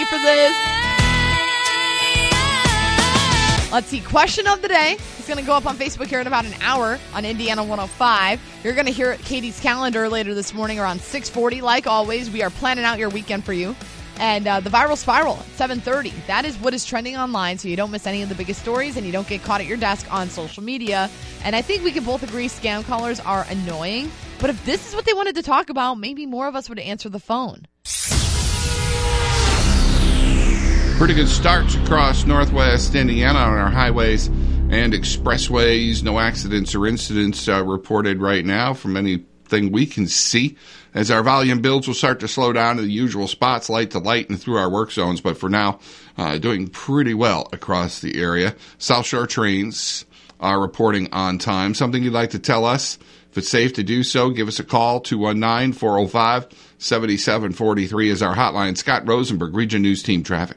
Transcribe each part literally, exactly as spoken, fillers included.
ready for this? Let's see. Question of the day. It's going to go up on Facebook here in about an hour on Indiana one oh five. You're going to hear Katie's calendar later this morning around six forty. Like always, we are planning out your weekend for you. And uh, the Viral Spiral at seven thirty. That is what is trending online, so you don't miss any of the biggest stories and you don't get caught at your desk on social media. And I think we can both agree scam callers are annoying. But if this is what they wanted to talk about, maybe more of us would answer the phone. Pretty good starts across northwest Indiana on our highways and expressways. No accidents or incidents uh, reported right now from anything we can see. As our volume builds, we'll start to slow down to the usual spots, light to light and through our work zones. But for now, uh, doing pretty well across the area. South Shore trains are reporting on time. Something you'd like to tell us? If it's safe to do so, give us a call. two one nine, four oh five, seven seven four three is our hotline. Scott Rosenberg, Region News Team Traffic.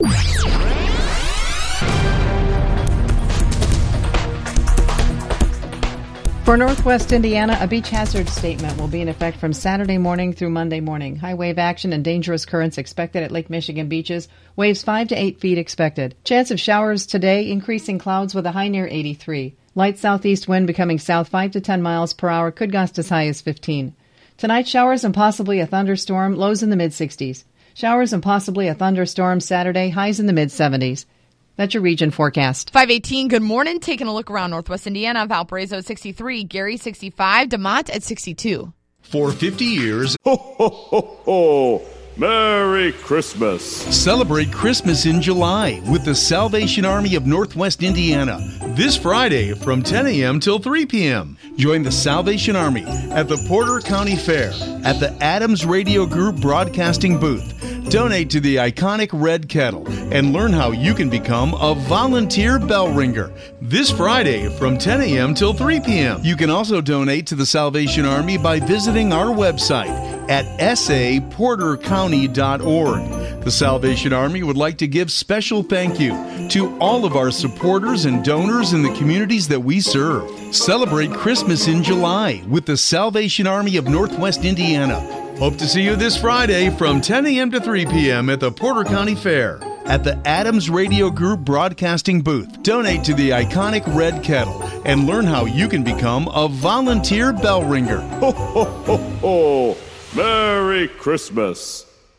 For Northwest Indiana, a beach hazard statement will be in effect from Saturday morning through Monday morning. High wave action and dangerous currents expected at Lake Michigan beaches. Waves five to eight feet expected. Chance of showers today, increasing clouds with a high near eighty-three. Light southeast wind becoming south five to ten miles per hour, could gust as high as fifteen. Tonight, showers and possibly a thunderstorm, lows in the mid-sixties. Showers and possibly a thunderstorm Saturday, highs in the mid-seventies. That's your region forecast. five eighteen, good morning. Taking a look around Northwest Indiana. Valparaiso at sixty-three, Gary sixty-five, DeMont at sixty-two. For fifty years, ho, ho, ho, ho. Merry Christmas. Celebrate Christmas in July with the Salvation Army of Northwest Indiana. This Friday from ten a.m. till three p.m. Join the Salvation Army at the Porter County Fair at the Adams Radio Group broadcasting booth. Donate to the iconic Red Kettle and learn how you can become a volunteer bell ringer. This Friday from ten a.m. till three p.m. You can also donate to the Salvation Army by visiting our website at s a porter county dot org. The Salvation Army would like to give special thank you to all of our supporters and donors in the communities that we serve. Celebrate Christmas in July with the Salvation Army of Northwest Indiana. Hope to see you this Friday from ten a.m. to three p.m. at the Porter County Fair at the Adams Radio Group broadcasting booth. Donate to the iconic Red Kettle and learn how you can become a volunteer bell ringer. Ho, ho, ho, ho. Merry Christmas.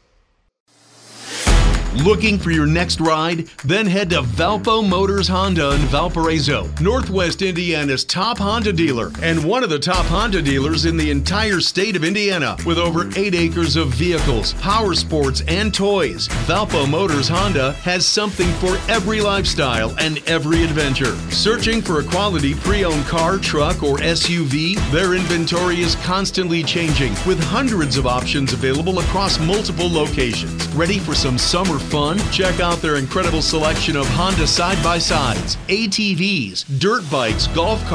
Looking for your next ride? Then head to Valpo Motors Honda in Valparaiso, Northwest Indiana's top Honda dealer and one of the top Honda dealers in the entire state of Indiana. With over eight acres of vehicles, power sports, and toys, Valpo Motors Honda has something for every lifestyle and every adventure. Searching for a quality pre-owned car, truck, or S U V? Their inventory is constantly changing with hundreds of options available across multiple locations. Ready for some summer fun? Check out their incredible selection of Honda side-by-sides, A T Vs, dirt bikes, golf carts,